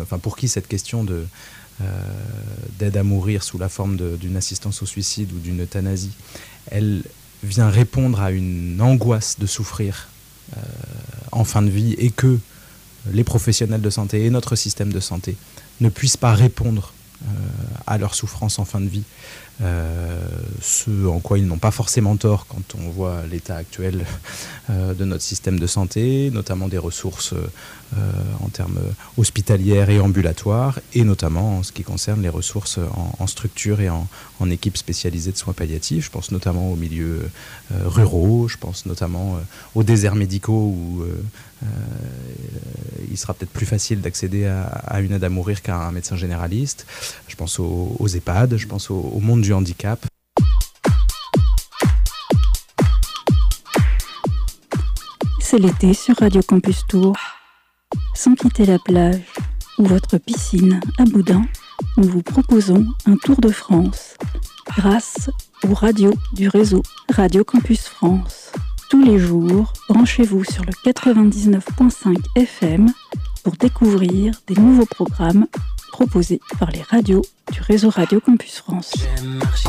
pour qui cette question d'aide à mourir sous la forme d'une assistance au suicide ou d'une euthanasie, elle vient répondre à une angoisse de souffrir en fin de vie, et que les professionnels de santé et notre système de santé ne puissent pas répondre à leur souffrance en fin de vie, ce en quoi ils n'ont pas forcément tort quand on voit l'état actuel de notre système de santé, notamment des ressources en termes hospitalières et ambulatoires, et notamment en ce qui concerne les ressources en structure et en équipes spécialisées de soins palliatifs. Je pense notamment aux milieux ruraux, je pense notamment aux déserts médicaux où il sera peut-être plus facile d'accéder à une aide à mourir qu'à un médecin généraliste. Je pense aux EHPAD, je pense au monde du handicap. C'est l'été sur Radio Campus Tours. Sans quitter la plage ou votre piscine à Boudin, nous vous proposons un tour de France grâce aux radios du réseau Radio Campus France. Tous les jours, branchez-vous sur le 99.5 FM pour découvrir des nouveaux programmes proposés par les radios du réseau Radio Campus France.